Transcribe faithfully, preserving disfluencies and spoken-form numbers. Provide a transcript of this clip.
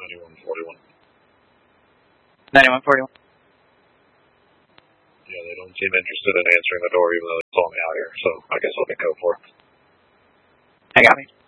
ninety-one forty-one. ninety-one forty-one. Yeah, they don't seem interested in answering the door even though they saw me out here, so I guess I'll get code for it. I got me.